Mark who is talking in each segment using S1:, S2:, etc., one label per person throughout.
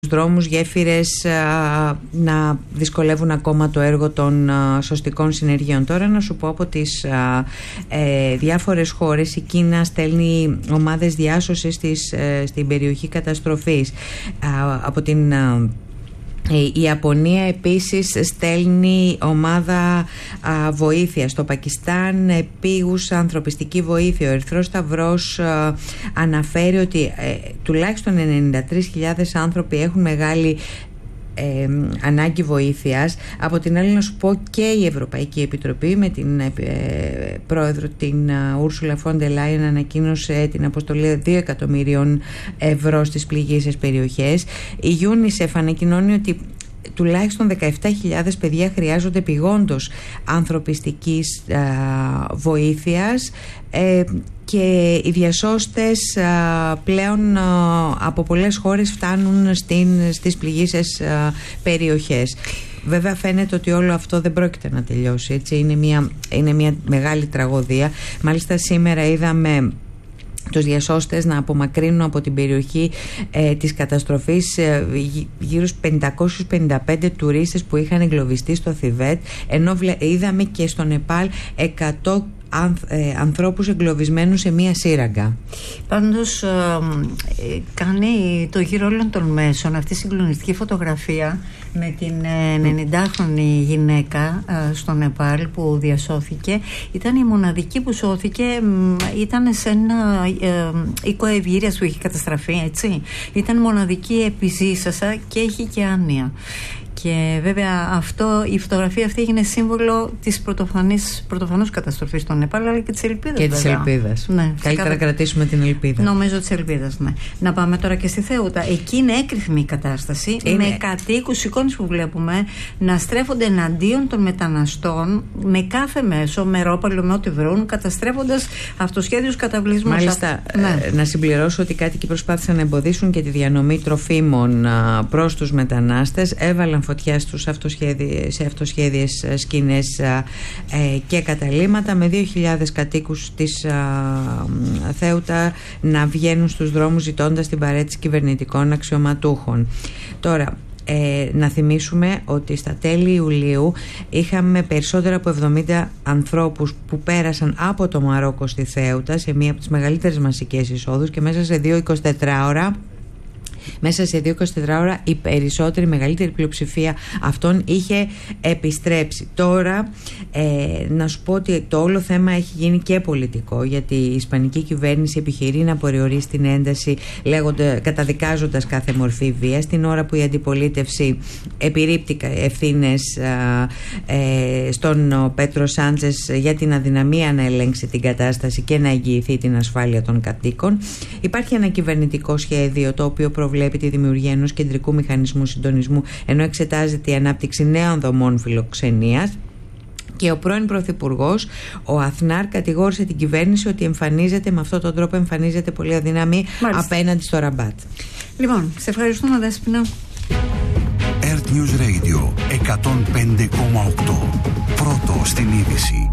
S1: δρόμους, γέφυρες να δυσκολεύουν ακόμα το έργο των σωστικών συνεργείων. Τώρα να σου πω από τις διάφορες χώρες, η Κίνα στέλνει ομάδες διάσωσης στην περιοχή καταστροφής. Από την η Ιαπωνία επίσης στέλνει ομάδα βοήθειας. Στο Πακιστάν επίγουσα ανθρωπιστική βοήθεια. Ο Ερυθρός Σταυρός αναφέρει ότι τουλάχιστον 93.000 άνθρωποι έχουν μεγάλη ανάγκη βοήθειας. Από την άλλη να σου πω και η Ευρωπαϊκή Επιτροπή με την πρόεδρο την Ούρσουλα φον ντερ Λάιεν ανακοίνωσε την αποστολή 2 εκατομμυρίων ευρώ στις πληγείσες περιοχές. Η UNICEF ανακοινώνει ότι τουλάχιστον 17.000 παιδιά χρειάζονται επειγόντως ανθρωπιστικής βοήθειας και οι διασώστες πλέον από πολλές χώρες φτάνουν στις πληγείσες περιοχές. Βέβαια φαίνεται ότι όλο αυτό δεν πρόκειται να τελειώσει, έτσι. Είναι μια μεγάλη τραγωδία. Μάλιστα σήμερα είδαμε τους διασώστες να απομακρύνουν από την περιοχή της καταστροφής γύρω στους 555 τουρίστες που είχαν εγκλωβιστεί στο Θιβέτ, ενώ είδαμε και στο Νεπάλ 100 ανθρώπους εγκλωβισμένους σε μία σύραγγα.
S2: Πάντως κάνει το γύρο όλων των μέσων αυτή η συγκλονιστική φωτογραφία με την 90χρονη γυναίκα στο Νεπάλ που διασώθηκε. Ήταν η μοναδική που σώθηκε, ήταν σε ένα οίκο ευγυρίας που είχε καταστραφεί, έτσι. Ήταν μοναδική επιζήσασα και έχει και άνοια. Και βέβαια η φωτογραφία αυτή έγινε σύμβολο της πρωτοφανούς καταστροφής στον Νεπάλ, αλλά και της ελπίδας.
S1: Και της ελπίδας.
S2: Ναι,
S1: καλύτερα να κρατήσουμε την ελπίδα.
S2: Νομίζω της ελπίδας, ναι. Να πάμε τώρα και στη Θέουτα. Εκεί είναι έκρηθμη η κατάσταση. Με κατοίκους, εικόνες που βλέπουμε να στρέφονται εναντίον των μεταναστών με κάθε μέσο, με ρόπαλο, με ό,τι βρουν, καταστρέφοντας αυτοσχέδιους καταβλισμούς. Μάλιστα,
S1: να συμπληρώσω ότι οι κάτοικοι προσπάθησαν να εμποδίσουν και τη διανομή τροφίμων προς τους μετανάστες. Έβαλαν φωτιά σε αυτοσχέδιες σκηνές και καταλύματα, με 2.000 κατοίκους της Θέουτα να βγαίνουν στους δρόμους ζητώντας την παραίτηση κυβερνητικών αξιωματούχων. Τώρα να θυμίσουμε ότι στα τέλη Ιουλίου είχαμε περισσότερα από 70 ανθρώπους που πέρασαν από το Μαρόκο στη Θέουτα σε μία από τις μεγαλύτερες μασικές εισόδους, και μέσα σε 2-24 ώρα η περισσότερη, μεγαλύτερη πλειοψηφία αυτών είχε επιστρέψει. Τώρα να σου πω ότι το όλο θέμα έχει γίνει και πολιτικό, γιατί η ισπανική κυβέρνηση επιχειρεί να περιορίσει την ένταση καταδικάζοντας κάθε μορφή βίας, την ώρα που η αντιπολίτευση επιρρύπτει ευθύνες στον Πέτρο Σάντσες για την αδυναμία να ελέγξει την κατάσταση και να εγγυηθεί την ασφάλεια των κατοίκων. Υπάρχει ένα κυβερνητικό σχέδιο το οποίο προβλέπει τη δημιουργία ενός κεντρικού μηχανισμού συντονισμού, ενώ εξετάζεται η ανάπτυξη νέων δομών φιλοξενίας. Και ο πρώην Πρωθυπουργός, ο Αθνάρ, κατηγόρησε την κυβέρνηση ότι με αυτόν τον τρόπο εμφανίζεται πολύ αδύναμη απέναντι στο Ραμπάτ.
S2: Λοιπόν, σε ευχαριστούμε, Δέσποινα.
S3: Earth News Radio 105,8. Πρώτο στην είδηση.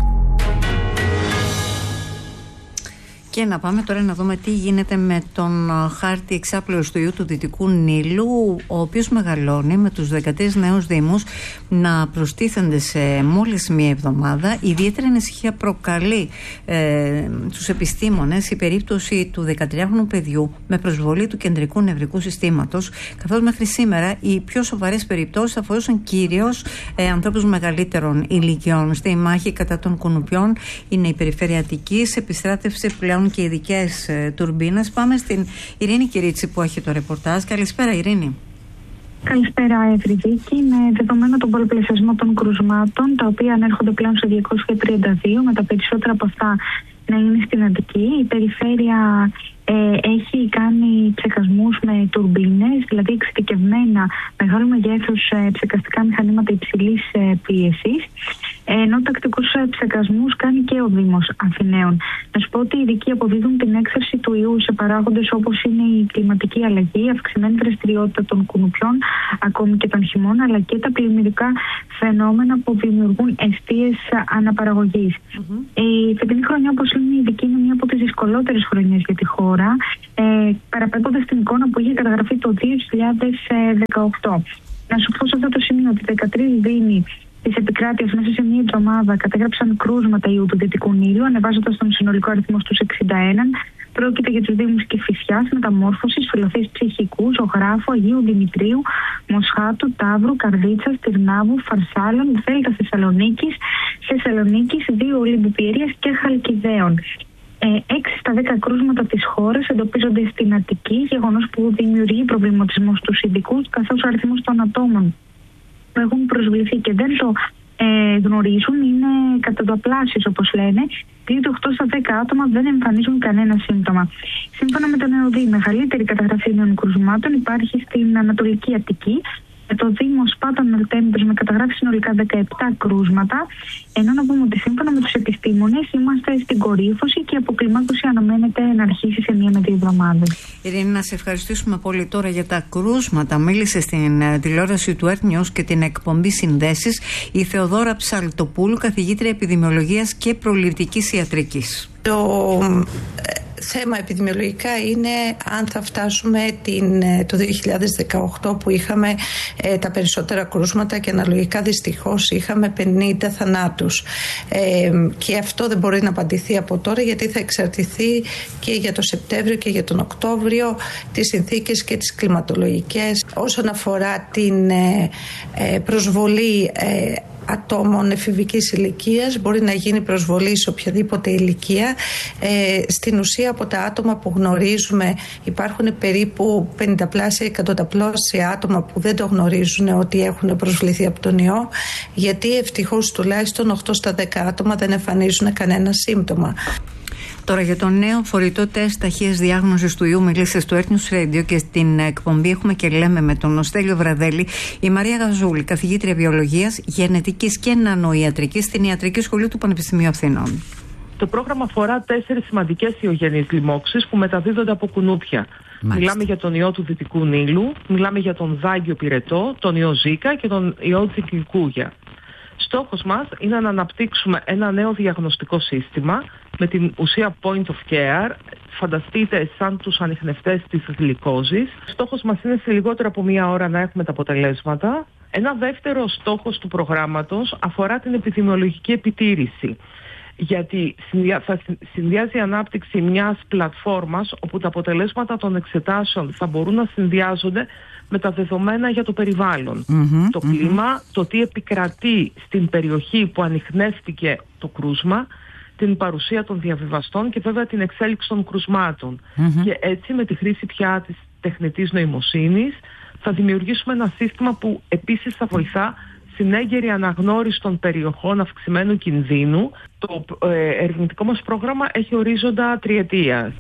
S2: Και να πάμε τώρα να δούμε τι γίνεται με τον χάρτη εξάπλωσης του ιού του Δυτικού Νείλου, ο οποίος μεγαλώνει, με τους 13 νέους δήμους να προστίθενται σε μόλις μία εβδομάδα. Ιδιαίτερη ανησυχία προκαλεί τους επιστήμονες η περίπτωση του 13χρονου παιδιού με προσβολή του κεντρικού νευρικού συστήματος, καθώς μέχρι σήμερα οι πιο σοβαρές περιπτώσεις αφορούσαν κυρίως ανθρώπους μεγαλύτερων ηλικιών. Στη μάχη κατά των κουνουπιών είναι η περιφέρεια Αττικής, επιστράτευσε πλέον και ειδικές τουρμπίνες. Πάμε στην Ειρήνη Κυρίτσι που έχει το ρεπορτάζ. Καλησπέρα, Ειρήνη.
S4: Καλησπέρα, Ευρυδίκη. Με δεδομένο τον πολλαπλασιασμό των κρουσμάτων, τα οποία ανέρχονται πλέον σε 232, με τα περισσότερα από αυτά να είναι στην Αττική, η περιφέρεια έχει κάνει ψεκασμούς με τουρμπίνες, δηλαδή εξειδικευμένα μεγάλου μεγέθους ψεκαστικά μηχανήματα υψηλής πίεσης. ενώ τακτικούς ψεκασμούς κάνει και ο Δήμος Αθηναίων. Να σου πω ότι οι ειδικοί αποδίδουν την έξαρση του ιού σε παράγοντες όπως είναι η κλιματική αλλαγή, η αυξημένη δραστηριότητα των κουνουπιών, ακόμη και τον χειμώνα, αλλά και τα πλημμυρικά φαινόμενα που δημιουργούν εστίες αναπαραγωγής. Η φετινή χρονιά, όπως λένε οι ειδικοί, είναι μία από τις δυσκολότερες χρονιές για τη χώρα, παραπέμποντας την εικόνα που είχε καταγραφεί το 2018. Να σου πω σε αυτό το σημείο ότι 13 δήμοι της επικράτειας μέσα σε μία εβδομάδα κατέγραψαν κρούσματα ιού του Δυτικού Νείλου, ανεβάζοντας τον συνολικό αριθμό στους 61. Πρόκειται για τους δήμους Κηφισιάς, Μεταμόρφωσης, Φιλοθής Ψυχικού, Ζωγράφου, Αγίου Δημητρίου, Μοσχάτου, Ταύρου, Καρδίτσας, Τυρνάβου, Φαρσάλων, Δέλτα Θεσσαλονίκης, 2 Ολύμπου Πιερίας και Χαλκιδαίων. 6 στα 10 κρούσματα της χώρας εντοπίζονται στην Αττική, γεγονός που δημιουργεί προβληματισμό στους ειδικούς, καθώς ο αριθμός των ατόμων που έχουν προσβληθεί και δεν το γνωρίζουν είναι κατατοπλάσιος, όπως λένε. Πλην 8 στα 10 άτομα δεν εμφανίζουν κανένα σύμπτωμα. Σύμφωνα με τον ΕΟΔΗ, η μεγαλύτερη καταγραφή νέων κρούσματων υπάρχει στην Ανατολική Αττική, με το Δήμο Σπάτων Νορτέμπτος με καταγράφει συνολικά 17 κρούσματα, ενώ να πούμε ότι σύμφωνα με τους επιστήμονες είμαστε στην κορύφωση και η αποκλιμάκωση αναμένεται να αρχίσει σε 1 με 2 εβδομάδες.
S2: Ειρήνη, να σε ευχαριστήσουμε πολύ τώρα για τα κρούσματα. Μίλησε στην τηλεόραση του Earth News και την εκπομπή Συνδέσεις η Θεοδόρα Ψαλτοπούλου, καθηγήτρια επιδημιολογίας και προληπτικής ιατρικής.
S5: Το θέμα επιδημιολογικά είναι αν θα φτάσουμε το 2018 που είχαμε τα περισσότερα κρούσματα και αναλογικά δυστυχώς είχαμε 50 θανάτους. Και αυτό δεν μπορεί να απαντηθεί από τώρα, γιατί θα εξαρτηθεί και για το Σεπτέμβριο και για τον Οκτώβριο τις συνθήκες και τις κλιματολογικές. Όσον αφορά την προσβολή ατόμων εφηβικής ηλικίας, μπορεί να γίνει προσβολή σε οποιαδήποτε ηλικία. Στην ουσία, από τα άτομα που γνωρίζουμε, υπάρχουν περίπου 50πλάσια, 100πλάσια άτομα που δεν το γνωρίζουν ότι έχουν προσβληθεί από τον ιό, γιατί ευτυχώς τουλάχιστον 8 στα 10 άτομα δεν εμφανίζουν κανένα σύμπτωμα.
S2: Τώρα για το νέο φορητό τεστ ταχείας διάγνωσης του ιού μίλησε στο Earth News Radio και στην εκπομπή Έχουμε και Λέμε με τον Στέλιο Βραδέλη η Μαρία Γαζούλη, καθηγήτρια βιολογίας, γενετικής και νανοϊατρικής στην Ιατρική Σχολή του Πανεπιστημίου Αθηνών.
S6: Το πρόγραμμα αφορά 4 σημαντικές ιογενείς λοιμώξεις που μεταδίδονται από κουνούπια. Μάλιστα. Μιλάμε για τον ιό του Δυτικού Νείλου, μιλάμε για τον δάγκιο πυρετό, τον ιό Ζίκα και τον ιό Τσικλικούγια. Στόχος μας είναι να αναπτύξουμε ένα νέο διαγνωστικό σύστημα με την ουσία point of care. Φανταστείτε σαν τους ανιχνευτές της γλυκόζης. Στόχος μας είναι σε λιγότερο από 1 ώρα να έχουμε τα αποτελέσματα. Ένα δεύτερο στόχος του προγράμματος αφορά την επιδημιολογική επιτήρηση. Γιατί θα συνδυάζει η ανάπτυξη μιας πλατφόρμας όπου τα αποτελέσματα των εξετάσεων θα μπορούν να συνδυάζονται με τα δεδομένα για το περιβάλλον. Το κλίμα, το τι επικρατεί στην περιοχή που ανιχνεύτηκε το κρούσμα, την παρουσία των διαβιβαστών και βέβαια την εξέλιξη των κρουσμάτων. Και έτσι με τη χρήση πια της τεχνητής νοημοσύνης θα δημιουργήσουμε ένα σύστημα που επίσης θα βοηθά στην έγκαιρη αναγνώριση των περιοχών αυξημένου κινδύνου. Το ερευνητικό μας πρόγραμμα έχει ορίζοντα 3 ετίας.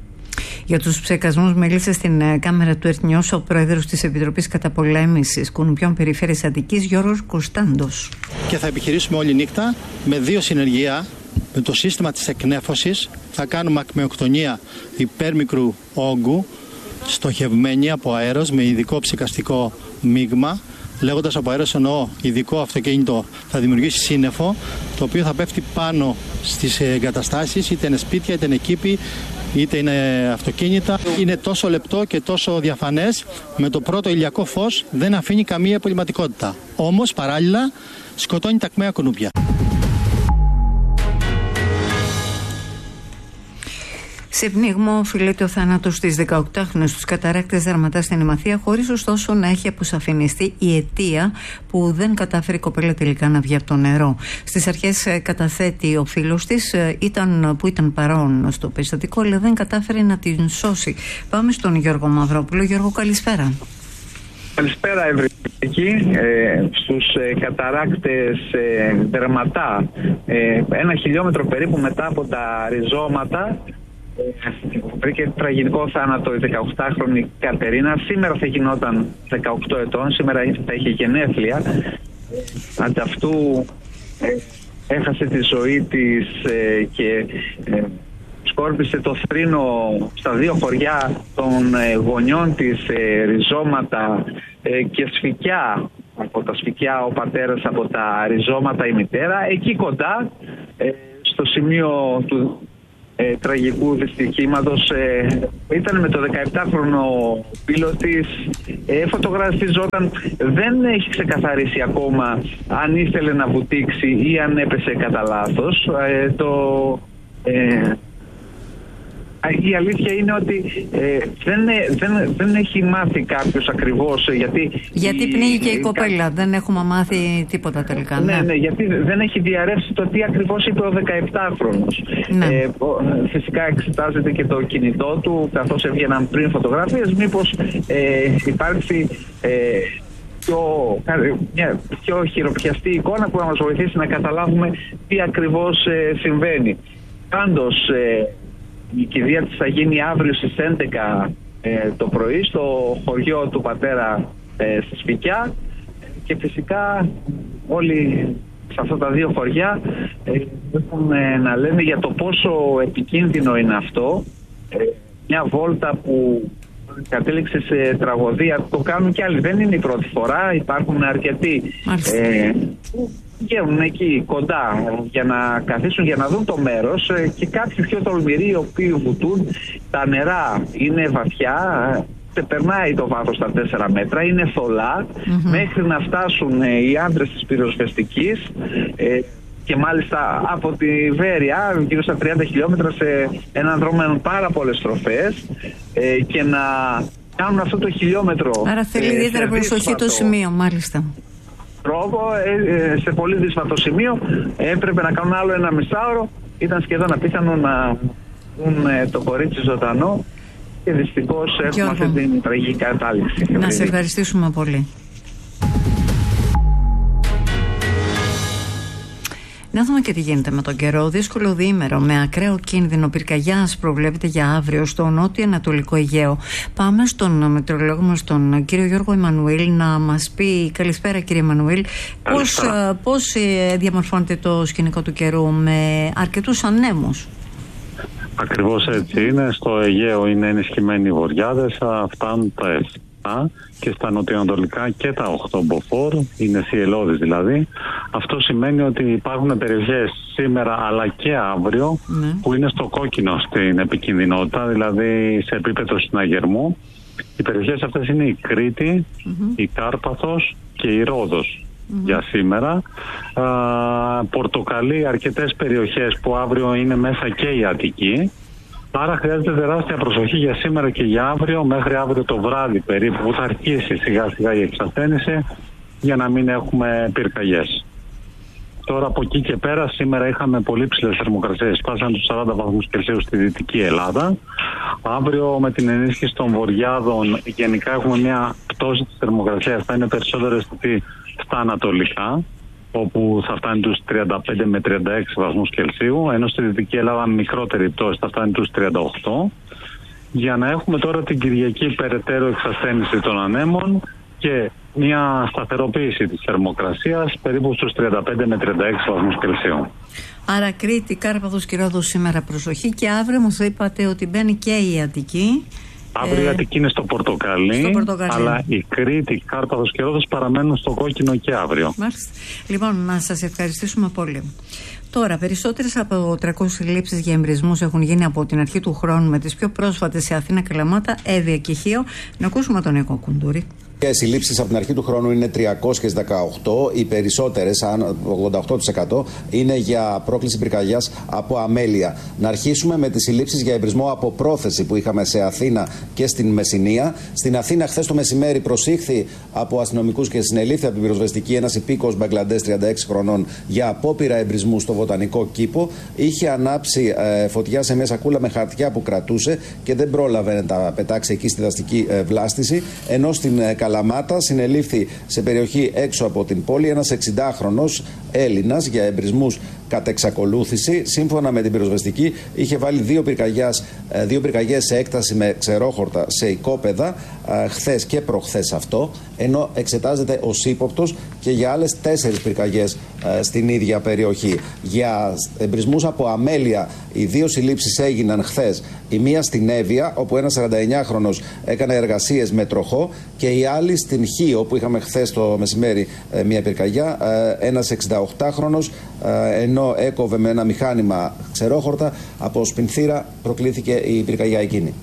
S2: Για τους ψεκασμούς μίλησε στην κάμερα του Earth News ο πρόεδρος της Επιτροπής Καταπολέμησης Κουνουπιών Περιφέρειας Αττικής, Γιώργος Κωνσταντός.
S7: Και θα επιχειρήσουμε όλη νύχτα με 2 συνεργεία. Με το σύστημα της εκνέφωσης θα κάνουμε ακμεοκτονία υπέρμικρου όγκου, στοχευμένη από αέρος με ειδικό ψεκαστικό μείγμα. Λέγοντας από αέρος εννοώ ειδικό αυτοκίνητο, θα δημιουργήσει σύννεφο, το οποίο θα πέφτει πάνω στις εγκαταστάσεις, είτε είναι σπίτια, είτε είναι κήποι, είτε είναι αυτοκίνητα. Είναι τόσο λεπτό και τόσο διαφανές, με το πρώτο ηλιακό φως δεν αφήνει καμία απολυματικότητα. Όμως παράλληλα σκοτώνει τα ακμαία κουνούπια.
S2: Σε πνίγμο οφείλεται ο θάνατος της 18χρονης στους καταράκτες Δαρματά στην Ημαθία, χωρίς ωστόσο να έχει αποσαφινιστεί η αιτία που δεν κατάφερε η κοπέλα τελικά να βγει από το νερό. Στις αρχές καταθέτει ο φίλος της που ήταν παρόν στο περιστατικό, αλλά δεν κατάφερε να την σώσει. Πάμε στον Γιώργο Μαυρόπουλο. Γιώργο, καλησπέρα.
S8: Καλησπέρα Ευρωπαϊκή. Στους καταράκτες Δερματά, 1 χιλιόμετρο περίπου μετά από τα ριζώματα, βρήκε τραγικό θάνατο η 18χρονη Κατερίνα. Σήμερα θα γινόταν 18 ετών, σήμερα θα είχε γενέθλια. Ανταυτού έχασε τη ζωή της και σκόρπισε το θρήνο στα 2 χωριά των γονιών της, ριζώματα και σφικιά. Από τα σφικιά ο πατέρας, από τα ριζώματα η μητέρα. Εκεί κοντά, στο σημείο του τραγικού δυστυχήματος, ήταν με το 17χρονο φίλο της, φωτογραφιζόταν. Δεν έχει ξεκαθαρίσει ακόμα αν ήθελε να βουτήξει ή αν έπεσε κατά λάθος. Η αλήθεια είναι ότι δεν έχει μάθει κάποιος ακριβώς
S2: γιατί πνίγηκε η κοπέλα. Δεν έχουμε μάθει τίποτα τελικά.
S8: Ναι, γιατί δεν έχει διαρρεύσει το τι ακριβώς είπε ο 17χρονος. Ναι. Φυσικά εξετάζεται και το κινητό του, καθώς έβγαιναν πριν φωτογραφίες, μήπως υπάρξει μια πιο χειροπιαστή εικόνα που να μας βοηθήσει να καταλάβουμε τι ακριβώς συμβαίνει. Πάντως, η κηδεία της θα γίνει αύριο στις 11 το πρωί στο χωριό του πατέρα στη Σφικιά, και φυσικά όλοι σε αυτά τα 2 χωριά έχουν να λένε για το πόσο επικίνδυνο είναι αυτό. Μια βόλτα που κατέληξε σε τραγωδία, το κάνουν και άλλοι, δεν είναι η πρώτη φορά, υπάρχουν αρκετοί βγαίνουν εκεί κοντά για να καθίσουν, για να δουν το μέρος, και κάποιοι πιο τολμηροί οι οποίοι βουτούν. Τα νερά είναι βαθιά, περνάει το βάθος στα 4 μέτρα, είναι θολά, μέχρι να φτάσουν οι άντρες της πυροσβεστικής, και μάλιστα από τη Βέρεια γύρω στα 30 χιλιόμετρα σε έναν δρόμο με πάρα πολλές στροφές, και να κάνουν αυτό το χιλιόμετρο.
S2: Άρα θέλει ιδιαίτερα προσοχή το σημείο, μάλιστα.
S8: Σε πολύ δύσβατο σημείο, έπρεπε να κάνουν άλλο 1 μισάωρο. Ήταν σχεδόν απίθανο να δουν το κορίτσι ζωντανό, και δυστυχώς έχουμε αυτή την τραγική κατάληξη.
S2: Να σε ευχαριστήσουμε πολύ. Να δούμε και τι γίνεται με τον καιρό. Δύσκολο διήμερο με ακραίο κίνδυνο πυρκαγιάς προβλέπεται για αύριο στο νότιο-ανατολικό Αιγαίο. Πάμε στον μετεωρολόγο μας, τον κύριο Γιώργο Εμμανουήλ, να μας πει. Καλησπέρα, κύριε Εμμανουήλ. Πώς διαμορφώνεται το σκηνικό του καιρού με αρκετούς ανέμους?
S9: Ακριβώς έτσι είναι. Στο Αιγαίο είναι ενισχυμένοι οι βοριάδες, φτάνουν τα 7, και στα νοτιοανατολικά και τα 8 μποφόρ, είναι θυελλώδης δηλαδή. Αυτό σημαίνει ότι υπάρχουν περιοχές σήμερα αλλά και αύριο που είναι στο κόκκινο στην επικινδυνότητα, δηλαδή σε επίπεδο συναγερμού. Οι περιοχές αυτές είναι η Κρήτη, η Κάρπαθος και η Ρόδος για σήμερα. Πορτοκαλί αρκετές περιοχές που αύριο είναι μέσα και η Αττική. Άρα χρειάζεται τεράστια προσοχή για σήμερα και για αύριο, μέχρι αύριο το βράδυ περίπου, που θα αρχίσει σιγά σιγά η εξασθένιση, για να μην έχουμε πυρκαγιές. Τώρα από εκεί και πέρα, σήμερα είχαμε πολύ ψηλές θερμοκρασίες, φτάσαν τους 40 βαθμούς Κελσίου στη Δυτική Ελλάδα. Αύριο με την ενίσχυση των βοριάδων γενικά έχουμε μια πτώση της θερμοκρασίας, θα είναι περισσότερες στα ανατολικά, όπου θα φτάνει τους 35 με 36 βαθμούς Κελσίου, ενώ στη Δυτική Ελλάδα μικρότερη πτώση θα φτάνει τους 38, για να έχουμε τώρα την Κυριακή περαιτέρω εξασθένιση των ανέμων και μια σταθεροποίηση της θερμοκρασίας περίπου στους 35 με 36 βαθμούς Κελσίου.
S2: Άρα Κρήτη, Κάρπαθος και Ρόδος σήμερα προσοχή, και αύριο μας είπατε ότι μπαίνει και η Αττική.
S9: Αύριο η Αττική είναι στο πορτοκαλί, αλλά η Κρήτη, Κάρπαθος και Ρόδος παραμένουν στο κόκκινο και αύριο.
S2: Μάλιστα. Λοιπόν, να σας ευχαριστήσουμε πολύ. Τώρα, περισσότερες από 300 συλλήψεις για εμπρισμούς έχουν γίνει από την αρχή του χρόνου, με τις πιο πρόσφατες σε Αθήνα, Καλαμάτα, Εύβοια και Χίο. Να ακούσουμε τον Νίκο Κουντούρη.
S10: Οι συλλήψεις από την αρχή του χρόνου είναι 318. Οι περισσότερες, 88%, είναι για πρόκληση πυρκαγιάς από αμέλεια. Να αρχίσουμε με τις συλλήψεις για εμπρισμό από πρόθεση που είχαμε σε Αθήνα και στην Μεσσηνία. Στην Αθήνα, χθες το μεσημέρι, προσήχθη από αστυνομικούς και συνελήφθη από την πυροσβεστική ένας υπήκοος Μπαγκλαντές 36 χρονών για απόπειρα εμπρισμού στο βοτανικό κήπο. Είχε ανάψει φωτιά σε μια σακούλα με χαρτιά που κρατούσε και δεν πρόλαβε να τα πετάξει εκεί στη δραστική βλάστηση. Ενώ στην Καλαμάτα συνελήφθη σε περιοχή έξω από την πόλη ένας 60χρονος Έλληνας για εμπρισμούς Κατ' εξακολούθηση, σύμφωνα με την πυροσβεστική, είχε βάλει δύο πυρκαγιές σε έκταση με ξερόχορτα σε οικόπεδα χθες και προχθές αυτό, ενώ εξετάζεται ως ύποπτος και για άλλες 4 πυρκαγιές στην ίδια περιοχή. Για εμπρισμούς από αμέλεια, οι 2 συλλήψεις έγιναν χθες. Η μία στην Εύβοια, όπου ένας 49χρονος έκανε εργασίες με τροχό, και η άλλη στην Χίο, όπου είχαμε χθες το μεσημέρι μια πυρκαγιά. Ένας 68χρονος, ενώ έκοβε με ένα μηχάνημα ξερόχορτα, από σπινθήρα προκλήθηκε η πυρκαγιά εκείνη.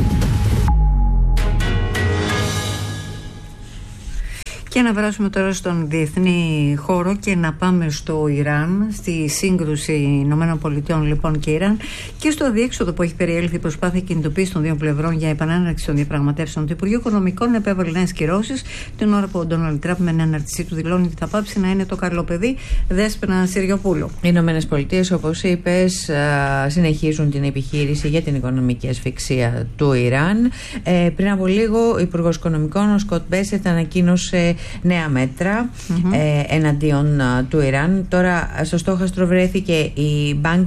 S2: Και να περάσουμε τώρα στον διεθνή χώρο και να πάμε στο Ιράν, στη σύγκρουση ΗΠΑ λοιπόν και Ιράν, και στο αδιέξοδο που έχει περιέλθει η προσπάθεια κινητοποίηση των δύο πλευρών για επανέναρξη των διαπραγματεύσεων. Το Υπουργείο Οικονομικών επέβαλε νέες κυρώσεις την ώρα που ο Ντόναλντ Τραμπ με ανάρτησή του δηλώνει ότι θα πάψει να είναι το καλό παιδί. Δέσποινα Συριοπούλου.
S1: Οι ΗΠΑ, όπως είπες, συνεχίζουν την επιχείρηση για την οικονομική ασφυξία του Ιράν. Πριν από λίγο, ο Υπουργός Οικονομικών, ο Σκοτ Μπέσετ, ανακοίνωσε νέα μέτρα εναντίον του Ιράν. Τώρα στο στόχαστρο βρέθηκε η Bank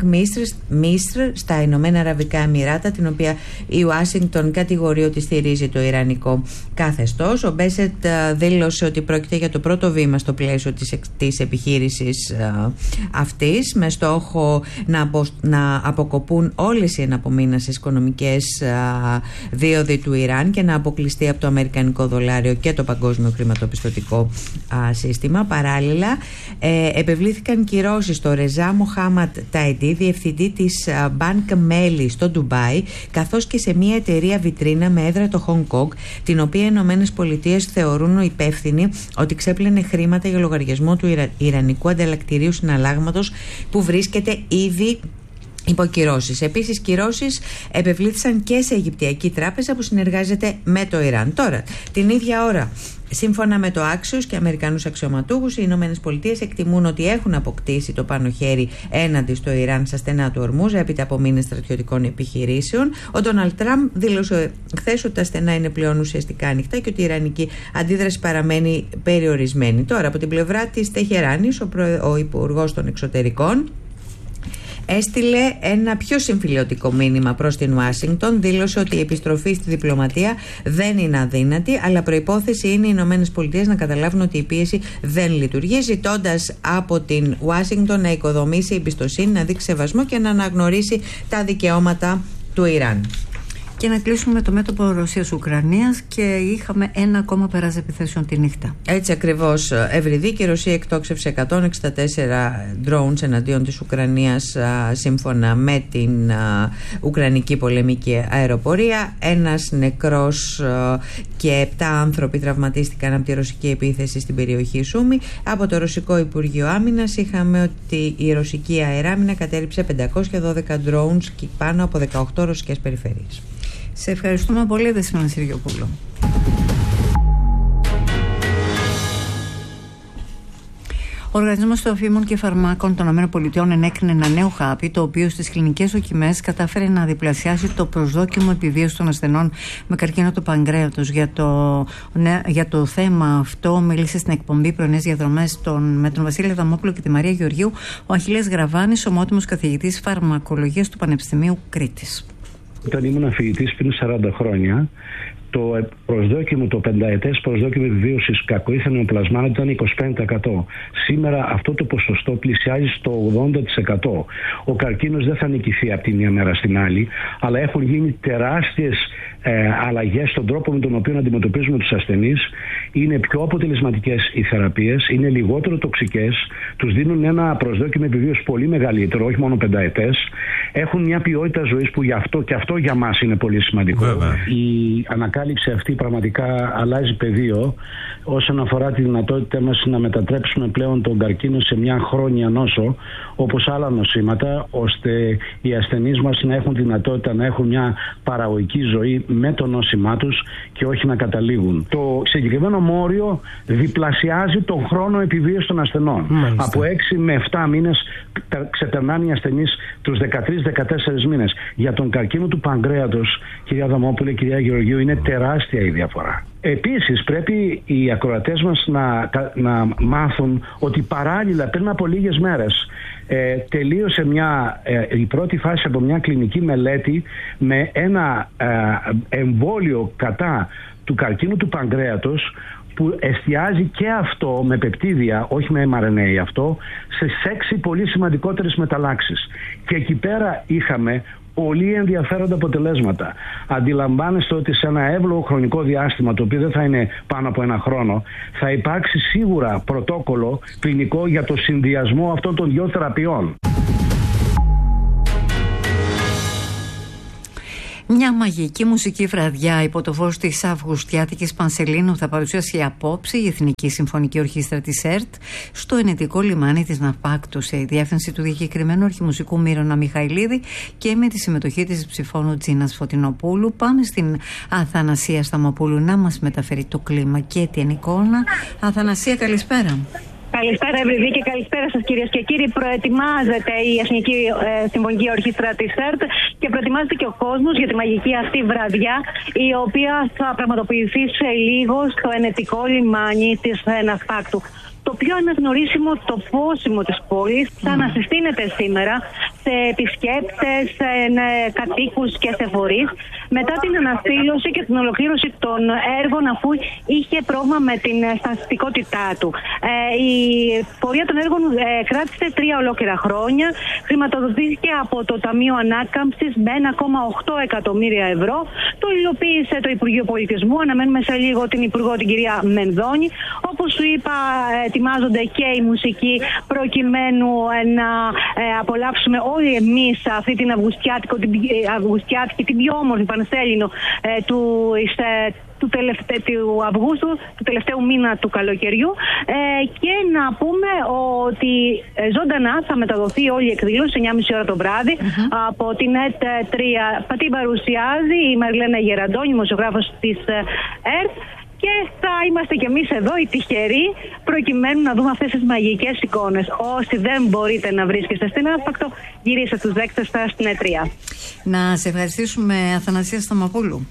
S1: Misr στα Ηνωμένα Αραβικά Εμιράτα, την οποία η Ουάσιγκτον κατηγορεί ότι στηρίζει το ιρανικό καθεστώς. Ο Μπέσετ δήλωσε ότι πρόκειται για το πρώτο βήμα στο πλαίσιο της επιχείρησης αυτής, με στόχο να αποκοπούν όλες οι εναπομείνασες οικονομικές δίωδοι του Ιράν και να αποκλειστεί από το αμερικανικό δολάριο και το παγκόσμιο χρηματοπιστωτικό σύστημα. Παράλληλα, επευλήθηκαν κυρώσεις στο Ρεζά Μοχάμαντ Ταϊντί, διευθυντή της Bank Melli στο Ντουμπάι, καθώς και σε μια εταιρεία βιτρίνα με έδρα το Χονγκ Κονγκ, την οποία οι Ηνωμένες Πολιτείες θεωρούν υπεύθυνη ότι ξέπλαινε χρήματα για λογαριασμό του Ιρανικού ανταλλακτηρίου συναλλάγματος που βρίσκεται ήδη υπό κυρώσεις. Επίσης, κυρώσεις επευλήθησαν και σε Αιγυπτιακή τράπεζα που συνεργάζεται με το Ιράν. Τώρα, την ίδια ώρα, σύμφωνα με το Axios και Αμερικανούς αξιωματούχους, οι Ηνωμένες Πολιτείες εκτιμούν ότι έχουν αποκτήσει το πάνω χέρι έναντι στο Ιράν στα στενά του Ορμούζ έπειτα από μήνες στρατιωτικών επιχειρήσεων. Ο Ντόναλντ Τραμπ δήλωσε χθες ότι τα στενά είναι πλέον ουσιαστικά ανοιχτά και ότι η ιρανική αντίδραση παραμένει περιορισμένη. Τώρα, από την πλευρά της Τεχεράνης, ο Υπουργός των Εξωτερικών έστειλε ένα πιο συμφιλιωτικό μήνυμα προς την Ουάσιγκτον. Δήλωσε ότι η επιστροφή στη διπλωματία δεν είναι αδύνατη, αλλά προϋπόθεση είναι οι Ηνωμένες Πολιτείες να καταλάβουν ότι η πίεση δεν λειτουργεί, ζητώντας από την Ουάσιγκτον να οικοδομήσει εμπιστοσύνη, να δείξει σεβασμό και να αναγνωρίσει τα δικαιώματα του Ιράν.
S2: Και να κλείσουμε με το μέτωπο Ρωσίας-Ουκρανίας, και είχαμε ένα ακόμα πέρας επιθέσεων τη νύχτα.
S1: Έτσι ακριβώς, ευρυδίκη. Η Ρωσία εκτόξευσε 164 drones εναντίον της Ουκρανίας, σύμφωνα με την Ουκρανική πολεμική αεροπορία. Ένας νεκρός και 7 άνθρωποι τραυματίστηκαν από τη ρωσική επίθεση στην περιοχή Σούμι. Από το Ρωσικό Υπουργείο Άμυνας είχαμε ότι η ρωσική αεράμινα κατέριψε 512 drones και πάνω από 18 ρωσικές περιφέρειες.
S2: Σε ευχαριστούμε πολύ, Δέσποινα Συριοπούλου. Ο Οργανισμός Τροφίμων και Φαρμάκων των ΗΠΑ ενέκρινε ένα νέο χάπι, το οποίο στις κλινικές δοκιμές κατάφερε να διπλασιάσει το προσδόκιμο επιβίωσης των ασθενών με καρκίνο του παγκρέατος. Για το θέμα αυτό μίλησε στην εκπομπή Πρωινές Διαδρομές με τον Βασίλη Αδαμόπουλο και τη Μαρία Γεωργίου ο Αχιλλέας Γραβάνης, ομότιμος καθηγητής φαρμακολογίας του Πανεπιστημίου Κρήτης.
S11: Όταν ήμουν φοιτητής πριν 40 χρόνια, το προσδόκιμο, το πενταετές προσδόκιμο επιβίωσης κακοήθεν νεοπλασμάτων ήταν 25%. Σήμερα αυτό το ποσοστό πλησιάζει στο 80%. Ο καρκίνος δεν θα νικηθεί από τη μία μέρα στην άλλη, αλλά έχουν γίνει τεράστιες αλλαγές στον τρόπο με τον οποίο αντιμετωπίζουμε τους ασθενείς. Είναι πιο αποτελεσματικές οι θεραπείες, είναι λιγότερο τοξικές, τους δίνουν ένα προσδόκιμο επιβίωσης πολύ μεγαλύτερο, όχι μόνο πενταετές. Έχουν μια ποιότητα ζωής που και αυτό για μας είναι πολύ σημαντικό. Βέβαια. Η ανακάλυψη αυτή πραγματικά αλλάζει πεδίο όσον αφορά τη δυνατότητά μας να μετατρέψουμε πλέον τον καρκίνο σε μια χρόνια νόσο, όπως άλλα νοσήματα, ώστε οι ασθενείς μας να έχουν τη δυνατότητα να έχουν μια παραγωγική ζωή με το νόσημά τους και όχι να καταλήγουν. Το συγκεκριμένο μόριο διπλασιάζει τον χρόνο επιβίωσης των ασθενών. Μάλιστα. Από 6 με 7 μήνες ξεπερνάνε οι ασθενείς τους 13 14 μήνες. Για τον καρκίνο του παγκρέατος, κυρία Αδαμόπουλε, κυρία Γεωργίου, είναι τεράστια η διαφορά. Επίσης πρέπει οι ακροατές μας να μάθουν ότι παράλληλα πριν από λίγες μέρες τελείωσε η πρώτη φάση από μια κλινική μελέτη με ένα εμβόλιο κατά του καρκίνου του παγκρέατος, που εστιάζει και αυτό με πεπτίδια, όχι με mRNA αυτό, σε 6 πολύ σημαντικότερες μεταλλάξεις. Και εκεί πέρα είχαμε πολύ ενδιαφέροντα αποτελέσματα. Αντιλαμβάνεστε ότι σε ένα εύλογο χρονικό διάστημα, το οποίο δεν θα είναι πάνω από 1 χρόνο, θα υπάρξει σίγουρα πρωτόκολλο κλινικό για το συνδυασμό αυτών των 2 θεραπείων.
S2: Μια μαγική μουσική βραδιά υπό το φως της Αυγουστιάτικης Πανσελίνου θα παρουσιάσει απόψε η Εθνική Συμφωνική Ορχήστρα της ΕΡΤ στο ενετικό λιμάνι της Ναυπάκτου, σε διεύθυνση του διακεκριμένου αρχιμουσικού Μύρονα Μιχαηλίδη και με τη συμμετοχή της ψηφώνου Τζίνας Φωτεινοπούλου. Πάμε στην Αθανασία Σταμοπούλου να μας μεταφέρει το κλίμα και την εικόνα. Αθανασία, καλησπέρα.
S12: Καλησπέρα, Ευρυδίκη, και καλησπέρα σας, κυρίες και κύριοι. Προετοιμάζεται η Εθνική Συμφωνική Ορχήστρα της ΕΡΤ και προετοιμάζεται και ο κόσμος για τη μαγική αυτή βραδιά, η οποία θα πραγματοποιηθεί σε λίγο στο ενετικό λιμάνι της Ναυπάκτου. Το πιο αναγνωρίσιμο τοπόσιμο της πόλης θα ανασυστήνεται σήμερα σε επισκέπτες, σε κατοίκους και σε φορείς, μετά την αναστήλωση και την ολοκλήρωση των έργων, αφού είχε πρόβλημα με την στασιμότητά του. Η πορεία των έργων κράτησε 3 ολόκληρα χρόνια. Χρηματοδοτήθηκε από το Ταμείο Ανάκαμψης με 1,8 εκατομμύρια ευρώ. Το υλοποίησε το Υπουργείο Πολιτισμού. Αναμένουμε σε λίγο την Υπουργό, την κυρία Μενδώνη. Όπως σου είπα, ετοιμάζονται και η μουσική προκειμένου να απολαύσουμε όλοι εμείς αυτή την Αυγουστιάτικη, την πιο όμορφη Πανσέλινο του Αυγούστου, του τελευταίου μήνα του καλοκαιριού, και να πούμε ότι ζωντανά θα μεταδοθεί όλη η εκδήλωση 9.30 ώρα το βράδυ από την ΕΤ3. Την παρουσιάζει η Μαριλένα Γεραντώνη, δημοσιογράφος της ΕΡΤ, και θα είμαστε κι εμείς εδώ οι τυχεροί προκειμένου να δούμε αυτές τις μαγικές εικόνες. Όσοι δεν μπορείτε να βρίσκεστε στην Ναύπακτο, γυρίστε τους δέκτες στην ΕΤΡΙΑ.
S2: Να σε ευχαριστήσουμε, Αθανασία Σταμαπούλου.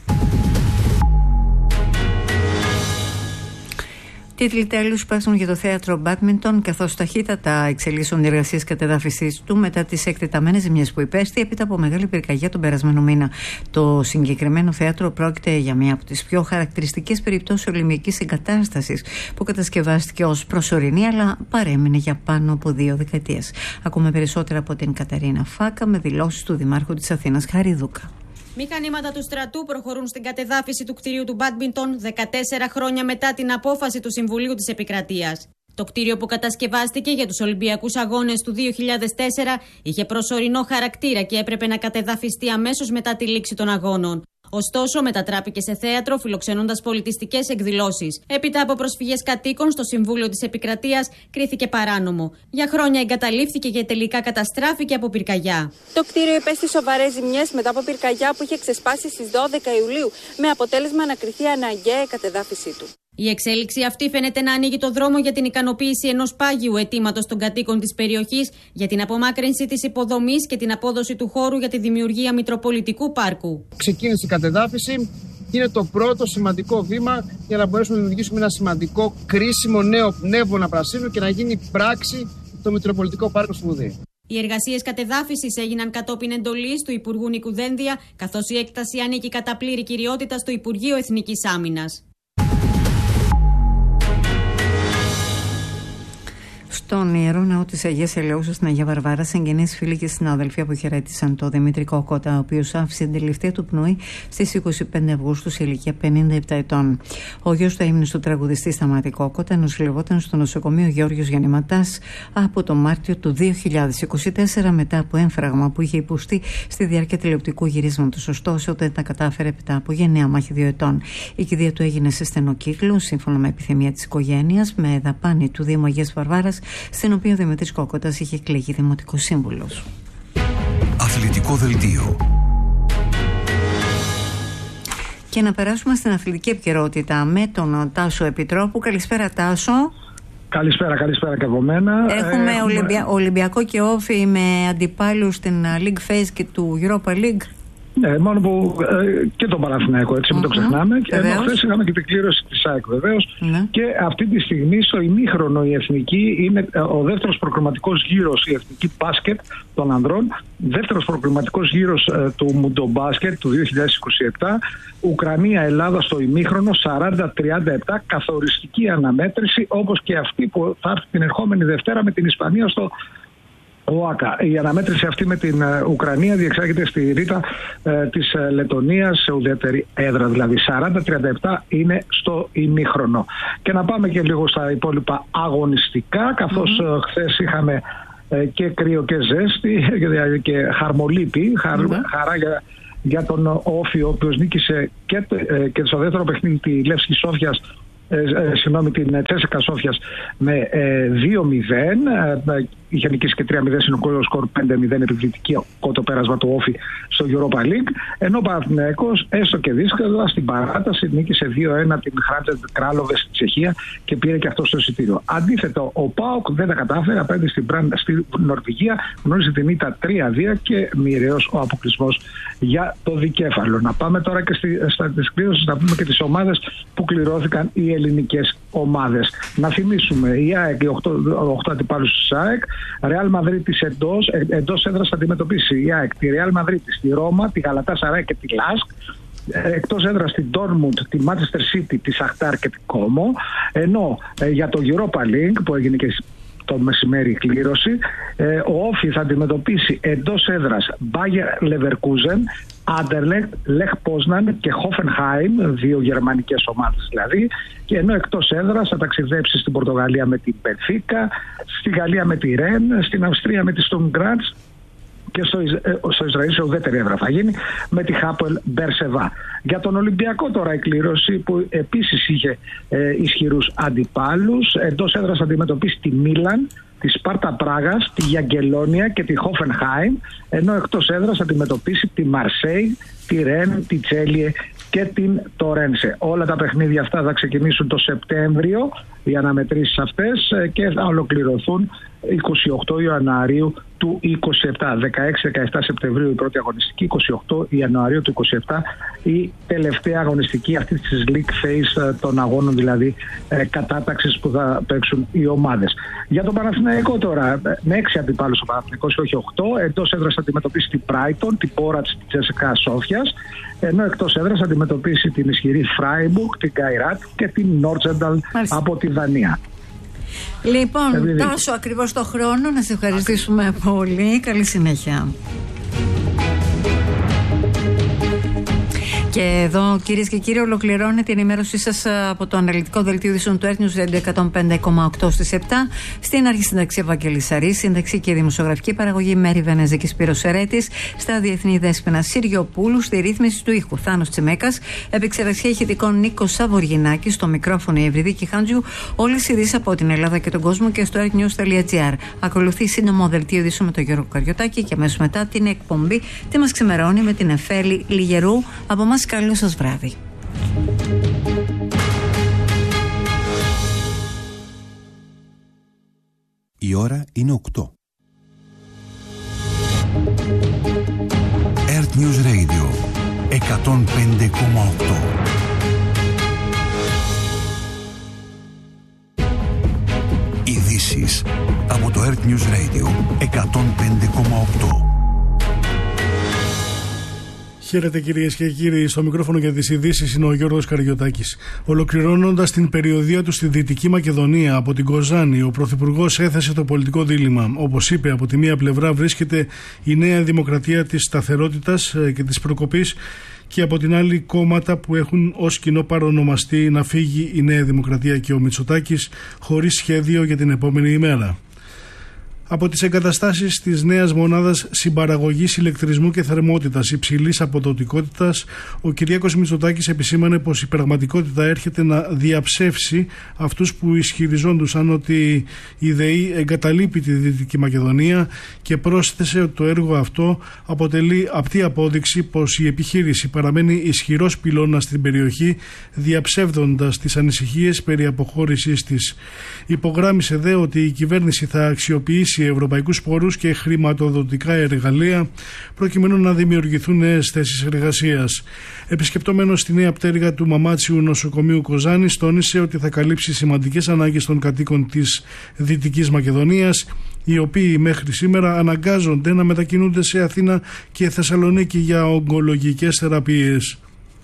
S2: Τίτλοι τέλους υπάρχουν για το θέατρο Μπάντμιντον, καθώς ταχύτατα εξελίσσονται οι εργασίες κατεδάφισης του μετά τις εκτεταμένες ζημιές που υπέστη έπειτα από μεγάλη πυρκαγιά τον περασμένο μήνα. Το συγκεκριμένο θέατρο πρόκειται για μία από τις πιο χαρακτηριστικές περιπτώσεις ολυμπικής εγκατάστασης που κατασκευάστηκε ως προσωρινή, αλλά παρέμεινε για πάνω από 2 δεκαετίες. Ακούμε περισσότερα από την Καταρίνα Φάκα με δηλώσεις του Δημάρχου της Αθήνας Χαριδούκα.
S13: Μηχανήματα του στρατού προχωρούν στην κατεδάφιση του κτηρίου του Μπάντμιντον 14 χρόνια μετά την απόφαση του Συμβουλίου της Επικρατείας. Το κτίριο που κατασκευάστηκε για τους Ολυμπιακούς Αγώνες του 2004 είχε προσωρινό χαρακτήρα και έπρεπε να κατεδαφιστεί αμέσως μετά τη λήξη των αγώνων. Ωστόσο, μετατράπηκε σε θέατρο, φιλοξενώντας πολιτιστικές εκδηλώσεις. Έπειτα από προσφυγές κατοίκων στο Συμβούλιο της Επικρατείας, κρίθηκε παράνομο. Για χρόνια εγκαταλείφθηκε και τελικά καταστράφηκε από πυρκαγιά.
S14: Το κτίριο υπέστη σοβαρές ζημιές μετά από πυρκαγιά που είχε ξεσπάσει στις 12 Ιουλίου, με αποτέλεσμα να κριθεί αναγκαία η κατεδάφιση του.
S13: Η εξέλιξη αυτή φαίνεται να ανοίγει το δρόμο για την ικανοποίηση ενός πάγιου αιτήματος των κατοίκων της περιοχής για την απομάκρυνση της υποδομής και την απόδοση του χώρου για τη δημιουργία Μητροπολιτικού Πάρκου.
S15: Ξεκίνησε η κατεδάφιση. Είναι το πρώτο σημαντικό βήμα για να μπορέσουμε να δημιουργήσουμε ένα σημαντικό, κρίσιμο νέο πνεύμα πρασίνου και να γίνει πράξη το Μητροπολιτικό Πάρκο Σπουδή.
S13: Οι εργασίες κατεδάφισης έγιναν κατόπιν εντολής του Υπουργού Νίκου Δένδια, καθώς η έκταση ανήκει κατά πλήρη κυριότητα στο Υπουργείο Εθνικής Άμυνας.
S2: Στον Ιερό Ναό της Αγίας Ελεούσας στην Αγία Βαρβάρα, συγγενείς, φίλοι και συνάδελφοι αποχαιρέτησαν τον Δημήτρη Κόκοτα, ο οποίος άφησε την τελευταία του πνοή στις 25 Αυγούστου σε ηλικία 57 ετών. Ο γιος του έμεινε στο τραγουδιστή Σταμάτη Κόκοτα, νοσηλευόταν στο νοσοκομείο Γιώργος Γιαννηματάς από το Μάρτιο του 2024 μετά από έμφραγμα που είχε υποστεί στη διάρκεια τηλεοπτικού γυρίσματος. Ωστόσο, δεν τα κατάφερε μετά από γενναία μάχη 2 ετών. Η κηδεία του έγινε σε στενό κύκλο, σύμφωνα με επιθυμία της οικογένειας, με δαπάνη του Δήμου Αγίας Βαρβάρας, στην οποία ο Δημήτρης Κόκοτας είχε εκλεγεί δημοτικός σύμβουλος.
S3: Αθλητικό δελτίο.
S2: Και να περάσουμε στην αθλητική επικαιρότητα με τον Τάσο Επιτρόπου. Καλησπέρα, Τάσο.
S16: Καλησπέρα και από μένα.
S2: Έχουμε Ολυμπιακό και Όφι με αντιπάλους στην League Phase και του Europa League.
S16: Ναι, μόνο που και τον Παναθηναϊκό, έτσι, μην το ξεχνάμε. Ενώ χθες είχαμε και την κλήρωση της ΑΕΚ, βεβαίως. Και αυτή τη στιγμή στο ημίχρονο η Εθνική είναι ο δεύτερος προκριματικός γύρος, η Εθνική Μπάσκετ των ανδρών, δεύτερος προκριματικός γύρος του Μουντομπάσκετ του 2027. Ουκρανία-Ελλάδα στο ημίχρονο 40-37, καθοριστική αναμέτρηση, όπως και αυτή που θα έρθει την ερχόμενη Δευτέρα με την Ισπανία στο ΟΑΚΑ. Η αναμέτρηση αυτή με την Ουκρανία διεξάγεται στη Ρίτα της Λετωνίας, σε ουδέτερη έδρα. Δηλαδή 40-37 είναι στο ημίχρονο. Και να πάμε και λίγο στα υπόλοιπα αγωνιστικά, καθώς χθες είχαμε και κρύο και ζέστη και χαρμολύπη, χαρά για τον Όφη, ο οποίος νίκησε και στο δεύτερο παιχνίδι τη Λεύσκη Σόφιας, την Τσέσσεκα Σόφιας με 2-0. Είχε νικήσει και 3-0 συνολικό σκορ, 5-0 επιβλητικό το πέρασμα του Όφη στο Europa League. Ενώ ο Παναθηναϊκός, έστω και δύσκολα, στην παράταση νίκησε 2-1 την Χράντζεντ Κράλοβε στη Τσεχία και πήρε και αυτό στο εισιτήριο. Αντίθετο, ο ΠΑΟΚ δεν τα κατάφερε απέναντι στη Νορβηγία, γνώρισε την ήττα 3-2 και μοιραίος ο αποκλεισμός για το δικέφαλο. Να πάμε τώρα και στις κλήρωσης, να πούμε και τις ομάδες που κληρώθηκαν οι ελληνικές ομάδες. Να θυμίσουμε, η ΑΕΚ, οι 8 αντιπάλους της ΑΕΚ, Ρεάλ Μαδρίτης εντός έδρας θα αντιμετωπίσει η ΑΕΚ τη Ρεάλ Μαδρίτης, τη Ρώμα, τη Γαλατάσαράι και τη Λάσκ. Εκτός έδρας την Ντόρτμουντ, τη Μάντσεστερ Σίτι, τη Σαχτάρ και την Κόμο. Ενώ για το Europa League που έγινε και το μεσημέρι η κλήρωση, ο Όφι θα αντιμετωπίσει εντός έδρας Bayer Leverkusen, Anderlecht, Lech Poznan και Hoffenheim, δύο γερμανικές ομάδες δηλαδή, και ενώ εκτός έδρας θα ταξιδέψει στην Πορτογαλία με την Benfica, στη Γαλλία με τη Rennes, στην Αυστρία με τη Sturm Graz και στο Ισραήλ σε ουδέτερη έδρα θα γίνει με τη Hapoel Beersheva. Για τον Ολυμπιακό τώρα η κλήρωση που επίσης είχε ισχυρούς αντιπάλους, εντός έδρας θα αντιμετωπίσει τη Μίλαν, τη Σπάρτα Πράγας, τη Γιαγκελόνια και τη Χόφενχάιμ, ενώ εκτός έδρας θα αντιμετωπίσει τη Μαρσέη, τη Ρεν, τη Τσέλιε και την Τορένσε. Όλα τα παιχνίδια αυτά θα ξεκινήσουν το Σεπτέμβριο, οι αναμετρήσεις αυτές, και θα ολοκληρωθούν 28 Ιανουαρίου του 27. 16-17 Σεπτεμβρίου η πρώτη αγωνιστική, 28 Ιανουαρίου του 27 η τελευταία αγωνιστική αυτή της League Phase των αγώνων, δηλαδή κατάταξης που θα παίξουν οι ομάδες. Για τον Παναθηναϊκό τώρα, με 6 αντιπάλους ο Παναθηναϊκός, όχι 8. Εντός έδρας θα αντιμετωπίσει την Brighton, την Πόρατς, την Τσέσσεκα Σόφιας, ενώ εκτός έδρας θα αντιμετωπίσει την ισχυρή Freiburg, την Γκαϊράτ και την Νόρτζενταλ από τη Δανία.
S2: Λοιπόν, τόσο ακριβώς το χρόνο, να σε ευχαριστήσουμε πολύ. Καλή συνέχεια. Και εδώ, κυρίες και κύριοι, ολοκληρώνεται η ενημέρωσή σας από το αναλυτικό δελτίο ειδήσεων του Earth News Radio 105,8 στις 7. Στην αρχή σύνταξη Ευαγγέλης Σαρής, σύνταξη και δημοσιογραφική παραγωγή Μέρη Βενέζη και Σπύρος Ερέτης, στα διεθνή δέσποινα Συριοπούλου, στη ρύθμιση του ήχου Θάνος Τσιμέκας, επεξεργασία ηχητικών Νίκος Σαβοργινάκη, στο μικρόφωνο η Ευρυδίκη Χάντζιου. Όλες οι ειδήσεις από την Ελλάδα και τον κόσμο και στο earthnews.gr. Ακολουθεί σύντομο δελτίο ειδήσεων με τον Γιώργο Καριωτάκη και αμέσως μετά την εκπομπή Τι μας ξημερώνει με την Εφέλη Λιγερού. Από εμάς, καλό σας βράδυ.
S3: Η ώρα είναι 8. Earth News Radio 105,8. Ειδήσεις από το Earth News Radio 105,8.
S17: Χαίρετε κυρίες και κύριοι, στο μικρόφωνο για τις ειδήσεις είναι ο Γιώργος Καριωτάκης. Ολοκληρώνοντας την περιοδεία του στη Δυτική Μακεδονία από την Κοζάνη, ο Πρωθυπουργός έθεσε το πολιτικό δίλημμα. Όπως είπε, από τη μία πλευρά βρίσκεται η Νέα Δημοκρατία της σταθερότητας και της προκοπής και από την άλλη κόμματα που έχουν ως κοινό παρονομαστή να φύγει η Νέα Δημοκρατία και ο Μητσοτάκης χωρίς σχέδιο για την επόμενη ημέρα. Από τις εγκαταστάσεις της νέας μονάδας συμπαραγωγής ηλεκτρισμού και θερμότητας υψηλής αποδοτικότητας, ο Κυριάκος Μητσοτάκης επισήμανε πως η πραγματικότητα έρχεται να διαψεύσει αυτούς που ισχυριζόντουσαν ότι η ΔΕΗ εγκαταλείπει τη Δυτική Μακεδονία και πρόσθεσε ότι το έργο αυτό αποτελεί απτή απόδειξη πως η επιχείρηση παραμένει ισχυρός πυλώνας στην περιοχή, διαψεύδοντας τις ανησυχίες περί αποχώρησής της. Υπογράμμισε δε ότι η κυβέρνηση θα αξιοποιήσει ευρωπαϊκούς πόρους και χρηματοδοτικά εργαλεία προκειμένου να δημιουργηθούν νέες θέσεις εργασίας. Επισκεπτόμενος στη νέα πτέρυγα του Μαμάτσιου νοσοκομείου Κοζάνης, τόνισε ότι θα καλύψει σημαντικές ανάγκες των κατοίκων της Δυτικής Μακεδονίας, οι οποίοι μέχρι σήμερα αναγκάζονται να μετακινούνται σε Αθήνα και Θεσσαλονίκη για ογκολογικές θεραπείες.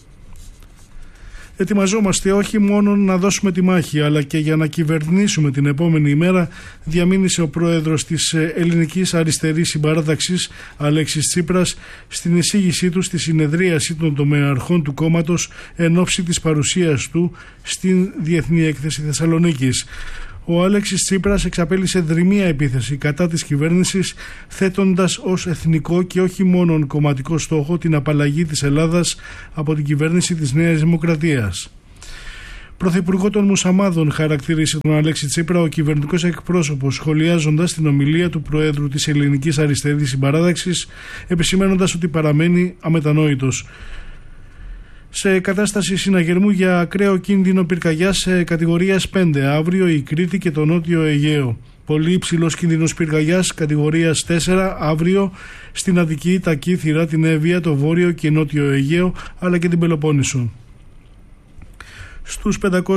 S17: Ετοιμαζόμαστε όχι μόνο να δώσουμε τη μάχη, αλλά και για να κυβερνήσουμε την επόμενη ημέρα, διαμήνυσε ο πρόεδρος της Ελληνικής Αριστερής Συμπαράταξης, Αλέξης Τσίπρας, στην εισήγησή του στη συνεδρίαση των τομεαρχών του κόμματος εν ώψη της παρουσίας του στην Διεθνή Έκθεση Θεσσαλονίκης. Ο Αλέξης Τσίπρας εξαπέλυσε δρυμία επίθεση κατά της κυβέρνησης, θέτοντας ως εθνικό και όχι μόνον κομματικό στόχο την απαλλαγή της Ελλάδας από την κυβέρνηση της Νέας Δημοκρατίας. Πρωθυπουργό των Μουσαμάδων χαρακτήρισε τον Αλέξη Τσίπρα ο κυβερνητικός εκπρόσωπος, σχολιάζοντας την ομιλία του Προέδρου της Ελληνικής Αριστερής Συμπαράταξης, επισημένοντας ότι παραμένει αμετανόητος. Σε κατάσταση συναγερμού για ακραίο κίνδυνο πυρκαγιάς κατηγορίας 5 αύριο η Κρήτη και το Νότιο Αιγαίο. Πολύ υψηλός κίνδυνος πυρκαγιάς κατηγορίας 4 αύριο στην Αττική, τα Κύθυρα, την Εύβοια, το Βόρειο και Νότιο Αιγαίο αλλά και την Πελοπόννησο. Στους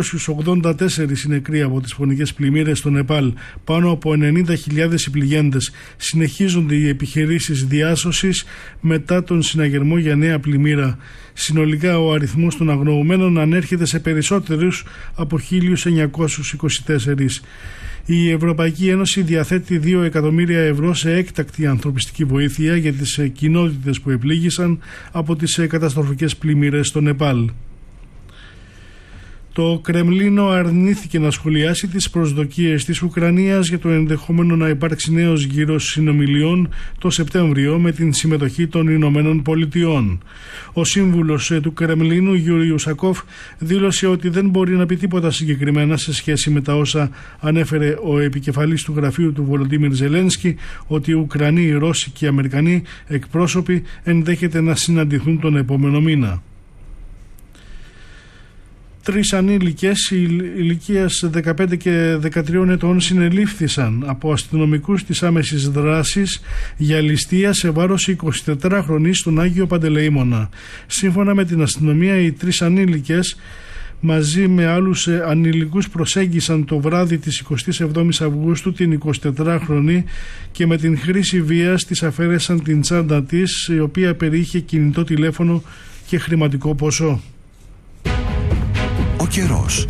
S17: 584 νεκροί από τις φωνικές πλημμύρες στο Νεπάλ, πάνω από 90.000 πληγέντες, συνεχίζονται οι επιχειρήσεις διάσωσης μετά τον συναγερμό για νέα πλημμύρα. Συνολικά ο αριθμός των αγνοωμένων ανέρχεται σε περισσότερους από 1.924. Η Ευρωπαϊκή Ένωση διαθέτει 2 εκατομμύρια ευρώ σε έκτακτη ανθρωπιστική βοήθεια για τις κοινότητες που επλήγησαν από τις καταστροφικές πλημμύρες στο Νεπάλ. Το Κρεμλίνο αρνήθηκε να σχολιάσει τις προσδοκίες της Ουκρανίας για το ενδεχόμενο να υπάρξει νέος γύρος συνομιλιών το Σεπτέμβριο με την συμμετοχή των Ηνωμένων Πολιτειών. Ο σύμβουλος του Κρεμλίνου, Γιούρι Ουσακόφ, δήλωσε ότι δεν μπορεί να πει τίποτα συγκεκριμένα σε σχέση με τα όσα ανέφερε ο επικεφαλής του γραφείου του Βολοντίμιρ Ζελένσκι, ότι οι Ουκρανοί, οι Ρώσοι και οι Αμερικανοί εκπρόσωποι ενδέχεται να συναντηθούν τον επόμενο μήνα. 3 ανήλικες ηλικίας 15 και 13 ετών συνελήφθησαν από αστυνομικούς της άμεσης δράσης για ληστεία σε βάρος 24χρονης στον Άγιο Παντελεήμονα. Σύμφωνα με την αστυνομία, οι 3 ανήλικες μαζί με άλλους ανηλικούς προσέγγισαν το βράδυ της 27ης Αυγούστου την 24χρονη και με την χρήση βίας της αφαίρεσαν την τσάντα της, η οποία περιείχε κινητό τηλέφωνο και χρηματικό ποσό.
S3: Ο καιρός.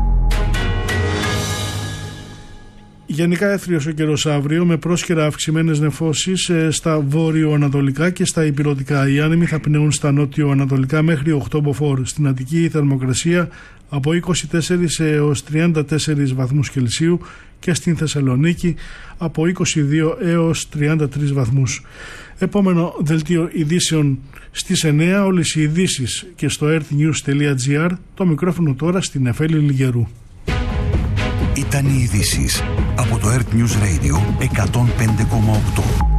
S17: Γενικά έθριος ο καιρός αύριο, με πρόσκαιρα αυξημένες νεφώσεις στα βόρειο-ανατολικά και στα ηπειρωτικά. Οι άνεμοι θα πνέουν στα νότιο-ανατολικά μέχρι 8 μποφόρ. Στην Αττική η θερμοκρασία από 24 έως 34 βαθμούς Κελσίου και στην Θεσσαλονίκη από 22 έως 33 βαθμούς. Επόμενο δελτίο ειδήσεων στις 9, όλες οι ειδήσεις και στο earthnews.gr. Το μικρόφωνο τώρα στην Εφέλη Λιγερού.
S3: Ήταν οι ειδήσεις από το Earth News Radio 105,8.